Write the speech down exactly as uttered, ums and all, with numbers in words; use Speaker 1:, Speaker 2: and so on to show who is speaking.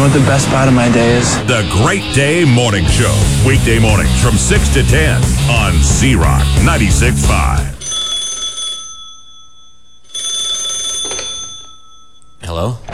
Speaker 1: know what the best part of my day is?
Speaker 2: The Great Day Morning Show. Weekday mornings from six to ten on Z-Rock ninety-six point five.
Speaker 3: Hello?